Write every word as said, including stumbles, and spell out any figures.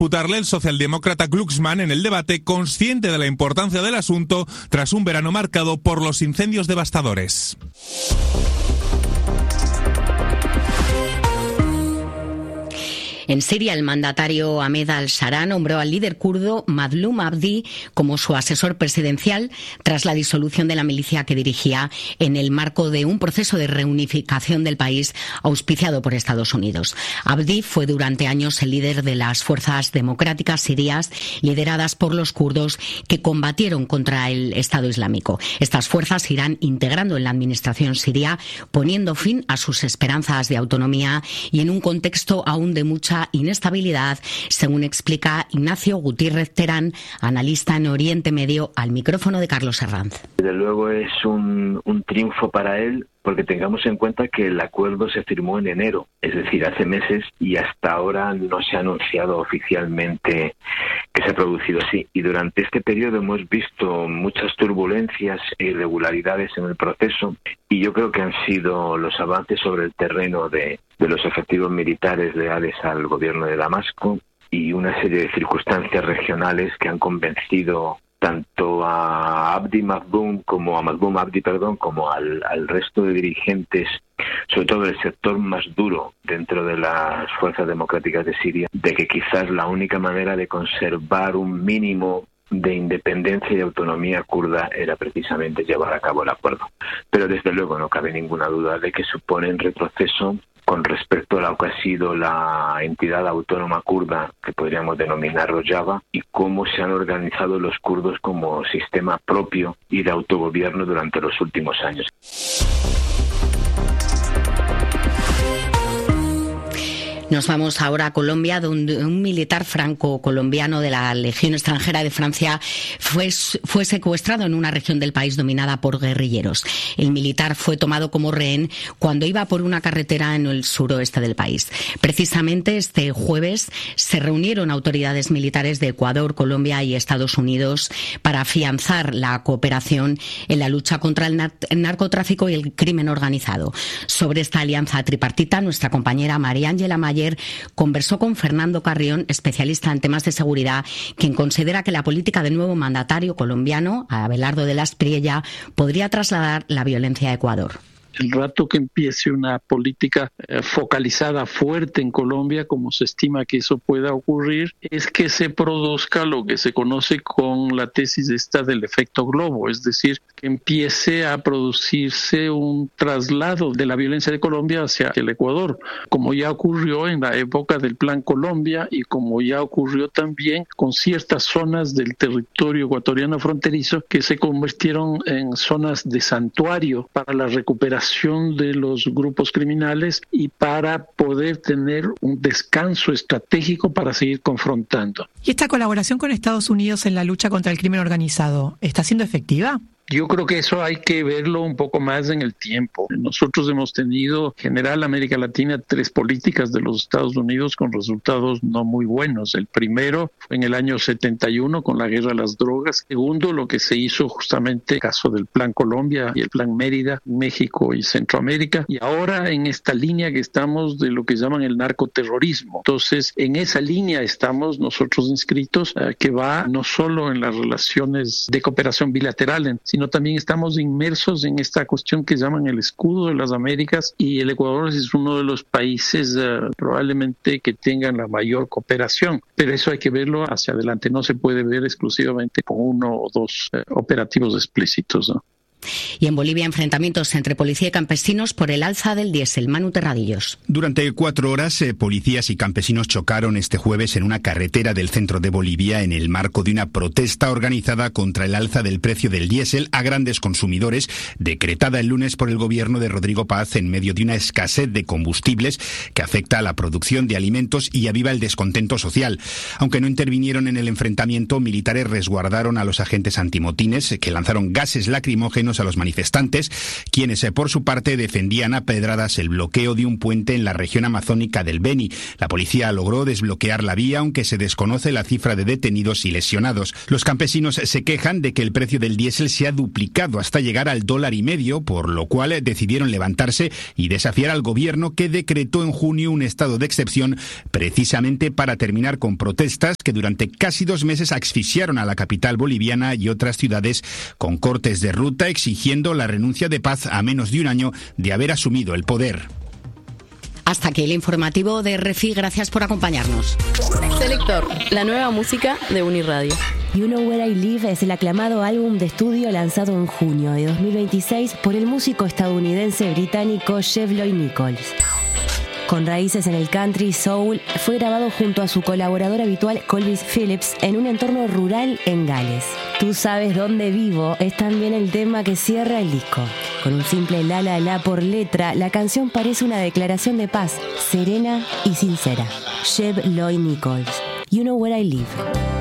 imputarle el socialdemócrata Glucksmann en el debate, consciente de la importancia del asunto tras un verano marcado por los incendios devastadores. En Siria, el mandatario Ahmed al-Shara nombró al líder kurdo Mazlum Abdi como su asesor presidencial tras la disolución de la milicia que dirigía en el marco de un proceso de reunificación del país auspiciado por Estados Unidos. Abdi fue durante años el líder de las fuerzas democráticas sirias lideradas por los kurdos que combatieron contra el Estado Islámico. Estas fuerzas irán integrando en la administración siria, poniendo fin a sus esperanzas de autonomía y en un contexto aún de mucha inestabilidad, según explica Ignacio Gutiérrez Terán, analista en Oriente Medio, al micrófono de Carlos Herranz. Desde luego es un, un triunfo para él, porque tengamos en cuenta que el acuerdo se firmó en enero, es decir, hace meses, y hasta ahora no se ha anunciado oficialmente que se ha producido así. Y durante este periodo hemos visto muchas turbulencias e irregularidades en el proceso, y yo creo que han sido los avances sobre el terreno de, de los efectivos militares leales al gobierno de Damasco y una serie de circunstancias regionales que han convencido tanto a Abdi Mazlum como a Mazlum Abdi, perdón, como al, al resto de dirigentes, sobre todo del sector más duro dentro de las fuerzas democráticas de Siria, de que quizás la única manera de conservar un mínimo de independencia y autonomía kurda era precisamente llevar a cabo el acuerdo. Pero desde luego no cabe ninguna duda de que supone un retroceso con respecto a lo que ha sido la entidad autónoma kurda, que podríamos denominar Rojava, y cómo se han organizado los kurdos como sistema propio y de autogobierno durante los últimos años. Nos vamos ahora a Colombia, donde un militar franco-colombiano de la Legión extranjera de Francia fue, fue secuestrado en una región del país dominada por guerrilleros. El militar fue tomado como rehén cuando iba por una carretera en el suroeste del país. Precisamente este jueves se reunieron autoridades militares de Ecuador, Colombia y Estados Unidos para afianzar la cooperación en la lucha contra el, nar- el narcotráfico y el crimen organizado. Sobre esta alianza tripartita, nuestra compañera María Ángela Mayer conversó con Fernando Carrión, especialista en temas de seguridad, quien considera que la política del nuevo mandatario colombiano, Abelardo de la Espriella, podría trasladar la violencia a Ecuador. El rato que empiece una política eh, focalizada fuerte en Colombia, como se estima que eso pueda ocurrir, es que se produzca lo que se conoce con la tesis esta del efecto globo, es decir, que empiece a producirse un traslado de la violencia de Colombia hacia el Ecuador, como ya ocurrió en la época del Plan Colombia y como ya ocurrió también con ciertas zonas del territorio ecuatoriano fronterizo que se convirtieron en zonas de santuario para la recuperación de los grupos criminales y para poder tener un descanso estratégico para seguir confrontando. ¿Y esta colaboración con Estados Unidos en la lucha contra el crimen organizado está siendo efectiva? Yo creo que eso hay que verlo un poco más en el tiempo. Nosotros hemos tenido, en general, América Latina, tres políticas de los Estados Unidos con resultados no muy buenos. El primero fue en el año setenta y uno con la guerra a las drogas. Segundo, lo que se hizo justamente en el caso del Plan Colombia y el Plan Mérida, México y Centroamérica. Y ahora en esta línea que estamos de lo que llaman el narcoterrorismo. Entonces, en esa línea estamos nosotros inscritos, eh, que va no solo en las relaciones de cooperación bilateral, sino también estamos inmersos en esta cuestión que llaman el escudo de las Américas, y el Ecuador es uno de los países uh, probablemente que tengan la mayor cooperación, pero eso hay que verlo hacia adelante, no se puede ver exclusivamente con uno o dos uh, operativos explícitos, ¿no? Y en Bolivia, enfrentamientos entre policía y campesinos por el alza del diésel. Manu Terradillos. Durante cuatro horas, eh, policías y campesinos chocaron este jueves en una carretera del centro de Bolivia en el marco de una protesta organizada contra el alza del precio del diésel a grandes consumidores, decretada el lunes por el gobierno de Rodrigo Paz en medio de una escasez de combustibles que afecta a la producción de alimentos y aviva el descontento social. Aunque no intervinieron en el enfrentamiento, militares resguardaron a los agentes antimotines que lanzaron gases lacrimógenos lacrimógenos a los manifestantes, quienes por su parte defendían a pedradas el bloqueo de un puente en la región amazónica del Beni. La policía logró desbloquear la vía, aunque se desconoce la cifra de detenidos y lesionados. Los campesinos se quejan de que el precio del diésel se ha duplicado hasta llegar al dólar y medio, por lo cual decidieron levantarse y desafiar al gobierno, que decretó en junio un estado de excepción precisamente para terminar con protestas que durante casi dos meses asfixiaron a la capital boliviana y otras ciudades, con cortes de ruta exigiendo la renuncia de Paz a menos de un año de haber asumido el poder. Hasta aquí el informativo de RFI. Gracias por acompañarnos. Selector, la nueva música de Uniradio. You Know Where I Live es el aclamado álbum de estudio lanzado en junio de dos mil veintiséis por el músico estadounidense británico Jeb Lloyd Nichols. Con raíces en el country soul, fue grabado junto a su colaborador habitual Colby Phillips en un entorno rural en Gales. Tú sabes dónde vivo es también el tema que cierra el disco. Con un simple la la la por letra, la canción parece una declaración de paz, serena y sincera. Jeb Lloyd Nichols, You Know Where I Live.